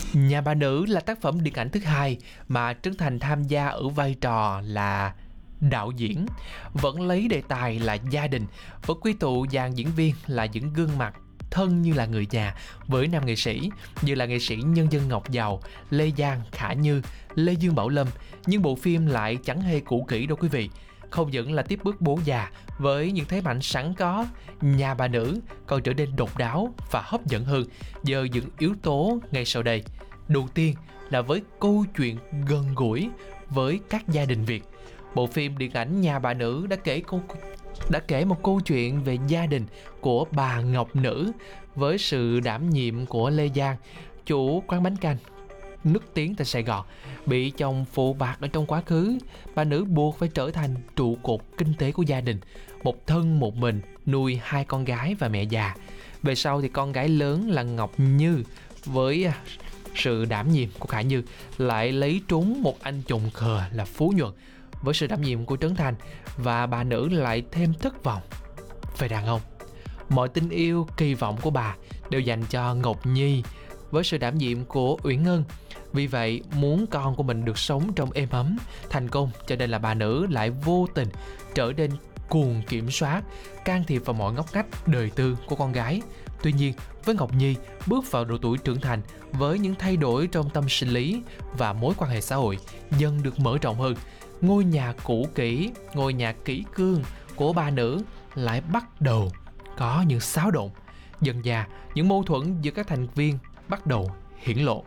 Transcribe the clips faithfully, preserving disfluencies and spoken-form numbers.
Nhà bà nữ là tác phẩm điện ảnh thứ hai mà Trấn Thành tham gia ở vai trò là đạo diễn, vẫn lấy đề tài là gia đình, vẫn quy tụ dàn diễn viên là những gương mặt thân như là người nhà với nam nghệ sĩ như là nghệ sĩ Nhân Dân Ngọc Giàu, Lê Giang, Khả Như, Lê Dương Bảo Lâm. Nhưng bộ phim lại chẳng hề cũ kỹ đâu quý vị. Không những là tiếp bước bố già với những thế mạnh sẵn có, Nhà bà nữ còn trở nên độc đáo và hấp dẫn hơn nhờ những yếu tố ngay sau đây. Đầu tiên là với câu chuyện gần gũi với các gia đình Việt. Bộ phim điện ảnh Nhà bà nữ đã kể câu đã kể một câu chuyện về gia đình của bà Ngọc Nữ với sự đảm nhiệm của Lê Giang, chủ quán bánh canh nức tiếng tại Sài Gòn. Bị chồng phụ bạc ở trong quá khứ, bà nữ buộc phải trở thành trụ cột kinh tế của gia đình, một thân một mình nuôi hai con gái và mẹ già. Về sau thì con gái lớn là Ngọc Như với sự đảm nhiệm của Khả Như lại lấy trúng một anh chồng khờ là Phú Nhuận với sự đảm nhiệm của Trấn Thành, và bà nữ lại thêm thất vọng về đàn ông. Mọi tình yêu kỳ vọng của bà đều dành cho Ngọc Nhi với sự đảm nhiệm của Uyển Ngân. Vì vậy muốn con của mình được sống trong êm ấm, thành công, cho nên là bà nữ lại vô tình trở nên cuồng kiểm soát, can thiệp vào mọi ngóc ngách đời tư của con gái. Tuy nhiên với Ngọc Nhi bước vào độ tuổi trưởng thành với những thay đổi trong tâm sinh lý và mối quan hệ xã hội dần được mở rộng hơn, ngôi nhà cũ kỹ, ngôi nhà kỷ cương của bà nữ lại bắt đầu có những xáo động. Dần dà những mâu thuẫn giữa các thành viên bắt đầu hiển lộ.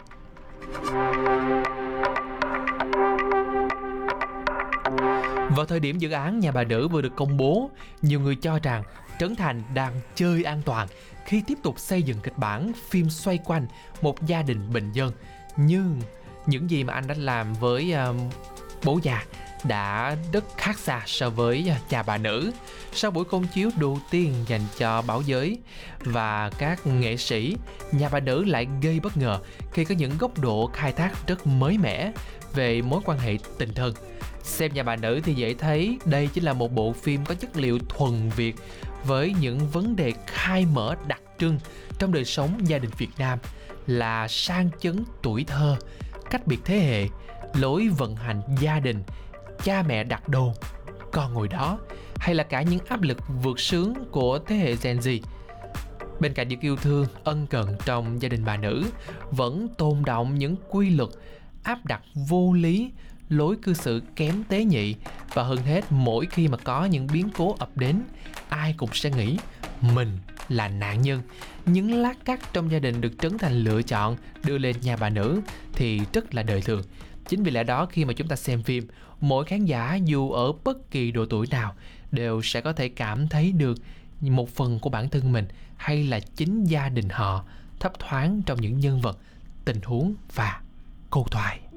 Vào thời điểm dự án Nhà bà nữ vừa được công bố, nhiều người cho rằng Trấn Thành đang chơi an toàn khi tiếp tục xây dựng kịch bản phim xoay quanh một gia đình bình dân. Nhưng những gì mà anh đã làm với uh, Bố Già đã rất khác xa so với Nhà bà nữ. Sau buổi công chiếu đầu tiên dành cho báo giới và các nghệ sĩ, Nhà bà nữ lại gây bất ngờ khi có những góc độ khai thác rất mới mẻ về mối quan hệ tình thân. Xem Nhà bà nữ thì dễ thấy đây chính là một bộ phim có chất liệu thuần Việt với những vấn đề khai mở đặc trưng trong đời sống gia đình Việt Nam là sang chấn tuổi thơ, cách biệt thế hệ, lối vận hành gia đình, cha mẹ đặt đâu, con ngồi đó, hay là cả những áp lực vượt sướng của thế hệ Gen Z. Bên cạnh những yêu thương ân cần trong gia đình bà nữ, vẫn tồn đọng những quy luật áp đặt vô lý, lối cư xử kém tế nhị, và hơn hết mỗi khi mà có những biến cố ập đến, ai cũng sẽ nghĩ mình là nạn nhân. Những lát cắt trong gia đình được Trấn Thành lựa chọn đưa lên Nhà bà nữ thì rất là đời thường. Chính vì lẽ đó khi mà chúng ta xem phim, mỗi khán giả dù ở bất kỳ độ tuổi nào đều sẽ có thể cảm thấy được một phần của bản thân mình hay là chính gia đình họ thấp thoáng trong những nhân vật, tình huống và câu thoại.